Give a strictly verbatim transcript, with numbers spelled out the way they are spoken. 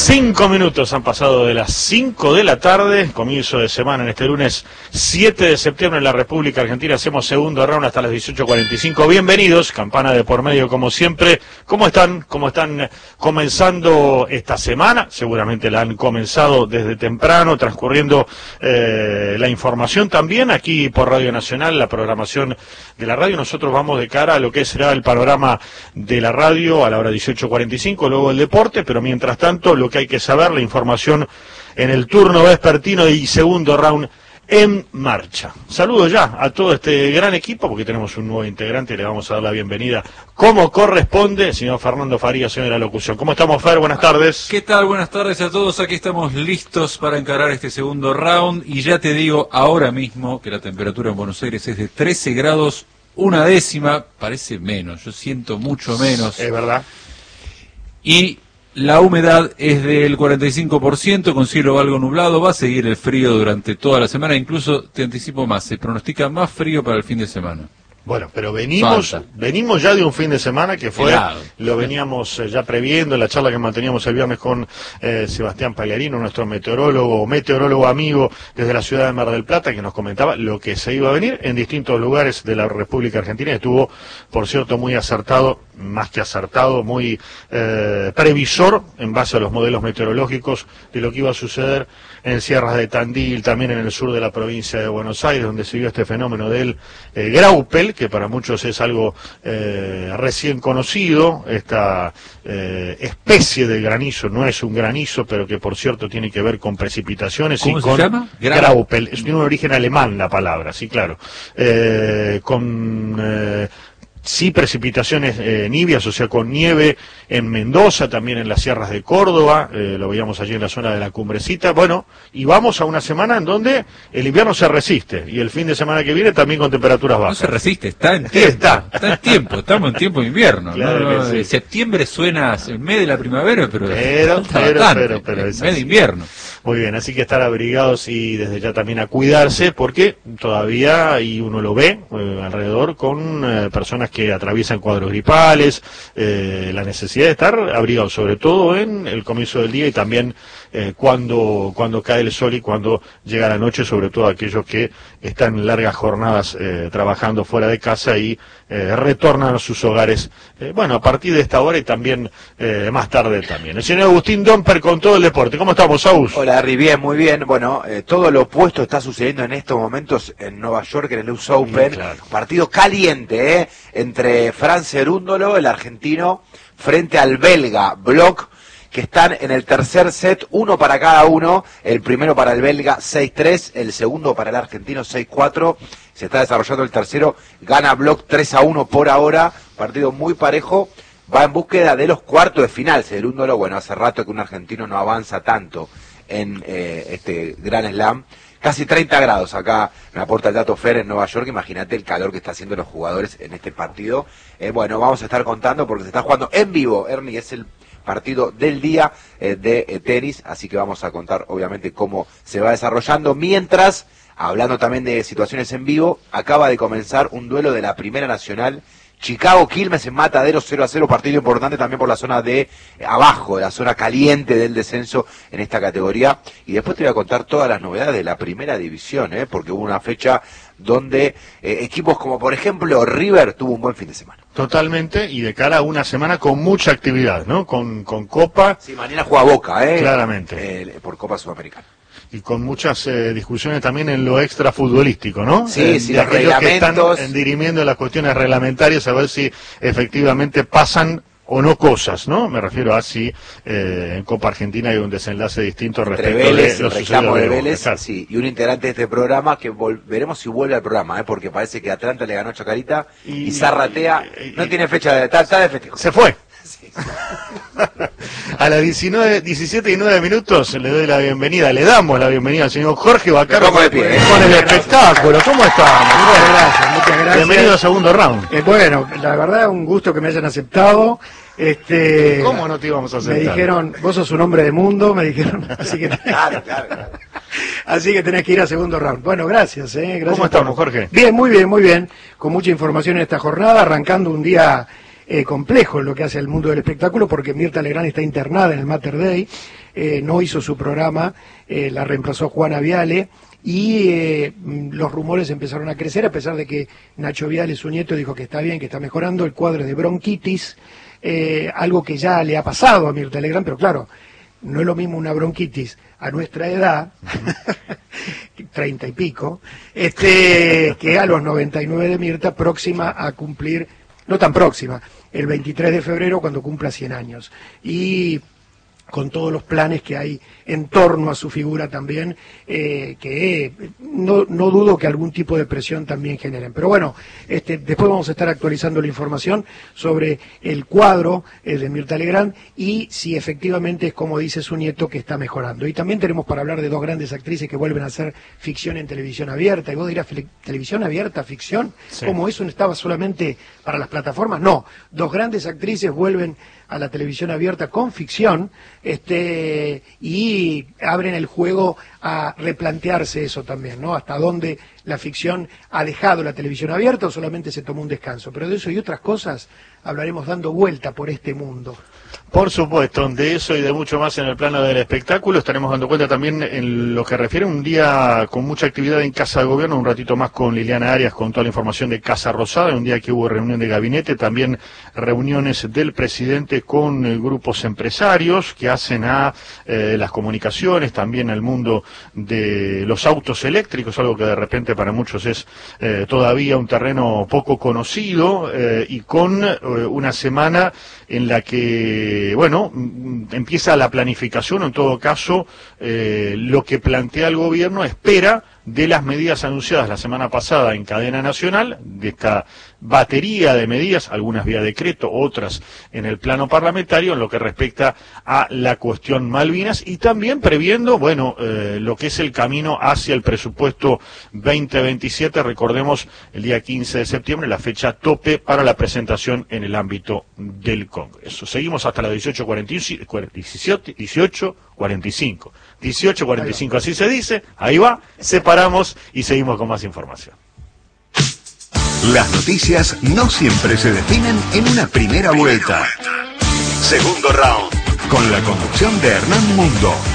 Cinco minutos han pasado de las cinco de la tarde, comienzo de semana en este lunes siete de septiembre en la República Argentina. Hacemos segundo round hasta las dieciocho cuarenta y cinco. Bienvenidos, campana de por medio como siempre. ¿Cómo están? ¿Cómo están comenzando esta semana? Seguramente la han comenzado desde temprano, transcurriendo eh, la información también aquí por Radio Nacional, la programación de la radio. Nosotros vamos de cara a lo que será el panorama de la radio a la hora dieciocho cuarenta y cinco, luego el deporte, pero mientras tanto lo que hay que saber, la información en el turno vespertino y segundo round en marcha. Saludo ya a todo este gran equipo, porque tenemos un nuevo integrante y le vamos a dar la bienvenida como corresponde, señor Fernando Farías, señor de la locución. ¿Cómo estamos, Fer? Buenas tardes. ¿Qué tal? Buenas tardes a todos. Aquí estamos listos para encarar este segundo round y ya te digo ahora mismo que la temperatura en Buenos Aires es de trece grados, una décima, parece menos, yo siento mucho menos. Es verdad. Y la humedad es del cuarenta y cinco por ciento, con cielo algo nublado. Va a seguir el frío durante toda la semana, incluso te anticipo más, se pronostica más frío para el fin de semana. Bueno, pero venimos Falta. venimos ya de un fin de semana que fue, Helado. Lo veníamos eh, ya previendo, la charla que manteníamos el viernes con eh, Sebastián Pagliarino, nuestro meteorólogo, meteorólogo amigo desde la ciudad de Mar del Plata, que nos comentaba lo que se iba a venir en distintos lugares de la República Argentina. Estuvo, por cierto, muy acertado, más que acertado, muy eh, previsor en base a los modelos meteorológicos de lo que iba a suceder en Sierras de Tandil, también en el sur de la provincia de Buenos Aires, donde se vio este fenómeno del eh, Graupel, que para muchos es algo eh, recién conocido, esta eh, especie de granizo, no es un granizo, pero que por cierto tiene que ver con precipitaciones. ¿Cómo y se con llama? Gra Graupel, es tiene un origen alemán la palabra, sí, claro, eh, con... Eh, sí, precipitaciones eh, nivias, o sea, con nieve en Mendoza, también en las sierras de Córdoba, eh, lo veíamos allí en la zona de la Cumbrecita. Bueno, y vamos a una semana en donde el invierno se resiste, y el fin de semana que viene también con temperaturas bajas. No se resiste, está en tiempo. Está. Está en tiempo, estamos en tiempo de invierno. Claro no, no, que sí. Septiembre suena el mes de la primavera, pero Pero, falta pero, bastante, pero, pero el es mes así. de invierno. Muy bien, así que estar abrigados y desde ya también a cuidarse, porque todavía, y uno lo ve eh, alrededor, con eh, personas que atraviesan cuadros gripales, eh, la necesidad de estar abrigados, sobre todo en el comienzo del día y también eh, cuando, cuando cae el sol y cuando llega la noche, sobre todo aquellos que están largas jornadas eh, trabajando fuera de casa y eh, retornan a sus hogares, eh, bueno, a partir de esta hora y también eh, más tarde también. El señor Agustín Domper con todo el deporte. ¿Cómo estamos, Agus? Hola, Harry, bien, muy bien. Bueno, eh, todo lo opuesto está sucediendo en estos momentos en Nueva York, en el U S Open. Sí, claro. Partido caliente, ¿eh? Entre Fran Cerúndolo, el argentino, frente al belga Block, que están en el tercer set, uno para cada uno. El primero para el belga, seis tres, el segundo para el argentino, seis cuatro. Se está desarrollando el tercero, gana Block tres a uno por ahora. Partido muy parejo. Va en búsqueda de los cuartos de final. Cerúndolo, bueno, hace rato que un argentino no avanza tanto en eh, este Gran Slam. Casi treinta grados acá, me aporta el dato Fer en Nueva York. Imagínate el calor que está haciendo los jugadores en este partido. Eh, bueno, vamos a estar contando porque se está jugando en vivo, Ernie, es el partido del día eh, de eh, tenis, así que vamos a contar obviamente cómo se va desarrollando. Mientras, hablando también de situaciones en vivo, acaba de comenzar un duelo de la Primera Nacional, Chicago Quilmes en Matadero, cero a cero, partido importante también por la zona de eh, abajo, de la zona caliente del descenso en esta categoría. Y después te voy a contar todas las novedades de la primera división, ¿eh? Porque hubo una fecha donde eh, equipos como por ejemplo River tuvo un buen fin de semana. Totalmente, y de cara a una semana con mucha actividad, ¿no? Con, con Copa. Sí, mañana juega Boca, ¿eh? Claramente. Eh, por Copa Sudamericana. Y con muchas eh, discusiones también en lo extra futbolístico, ¿no? Sí, eh, sí, de los aquellos que están reglamentos. dirimiendo las cuestiones reglamentarias, a ver si efectivamente pasan o no cosas, ¿no? Me refiero a si eh, en Copa Argentina hay un desenlace distinto Entre respecto Vélez, de lo el reclamo sucedido de de Boca. Vélez, Claro. sí, y un integrante de este programa que vol- veremos si vuelve al programa, ¿eh? Porque parece que Atlanta le ganó a Chacarita y, Y- y Zarratea y- no y- tiene fecha de está, está de festejo. Se fue. Sí. A las diecinueve, diecisiete y nueve minutos le doy la bienvenida, le damos la bienvenida al señor Jorge Bacarro Me pongo de pie, ¿eh? con el espectáculo. ¿Cómo estamos? Muchas gracias, muchas gracias. Bienvenido al segundo round. Eh, bueno, la verdad, un gusto que me hayan aceptado. Este, ¿Cómo no te íbamos a Me aceptar? dijeron, vos sos un hombre de mundo, me dijeron, así que, Claro, claro, claro. así que tenés que ir a segundo round. Bueno, gracias, eh, gracias. ¿Cómo estamos, por- Jorge? Bien, muy bien, muy bien. Con mucha información en esta jornada, arrancando un día eh, complejo en lo que hace el mundo del espectáculo, porque Mirta Legrand está internada en el Mater Dei. eh, no hizo su programa, eh, la reemplazó Juana Viale, y eh, los rumores empezaron a crecer, a pesar de que Nacho Viale, su nieto, dijo que está bien, que está mejorando. El cuadro es de bronquitis, eh, algo que ya le ha pasado a Mirta Legrand, pero claro, no es lo mismo una bronquitis a nuestra edad, treinta y pico, este, que a los noventa y nueve de Mirta, próxima a cumplir, no tan próxima, el veintitrés de febrero, cuando cumpla cien años. Y con todos los planes que hay en torno a su figura también, eh, que no, no dudo que algún tipo de presión también generen. Pero bueno, este, después vamos a estar actualizando la información sobre el cuadro eh, de Mirta Legrand y si efectivamente es como dice su nieto, que está mejorando. Y también tenemos para hablar de dos grandes actrices que vuelven a hacer ficción en televisión abierta. Y vos dirás, ¿televisión abierta, ficción? Sí. ¿Cómo eso no estaba solamente para las plataformas? No, dos grandes actrices vuelven a la televisión abierta con ficción, este, y abren el juego a replantearse eso también, ¿no? Hasta dónde la ficción ha dejado la televisión abierta o solamente se tomó un descanso. Pero de eso y otras cosas hablaremos dando vuelta por este mundo. Por supuesto, de eso y de mucho más en el plano del espectáculo. Estaremos dando cuenta también en lo que refiere a un día con mucha actividad en Casa de Gobierno, un ratito más con Liliana Arias con toda la información de Casa Rosada, un día que hubo reunión de gabinete, también reuniones del presidente con eh, grupos empresarios que hacen a eh, las comunicaciones, también al mundo de los autos eléctricos, algo que de repente para muchos es eh, todavía un terreno poco conocido, eh, y con eh, una semana en la que, bueno, empieza la planificación, o en todo caso, eh, lo que plantea el gobierno espera de las medidas anunciadas la semana pasada en cadena nacional, de esta batería de medidas, algunas vía decreto, otras en el plano parlamentario, en lo que respecta a la cuestión Malvinas, y también previendo, bueno, eh, lo que es el camino hacia el presupuesto veinte veintisiete, recordemos el día quince de septiembre, la fecha tope para la presentación en el ámbito del Congreso. Seguimos hasta las dieciocho cuarenta y siete, dieciocho cuarenta y cinco. dieciocho cuarenta y cinco, así se dice, ahí va, separamos y seguimos con más información. Las noticias no siempre se definen en una primera vuelta. Segundo round, con la conducción de Hernán Mundo.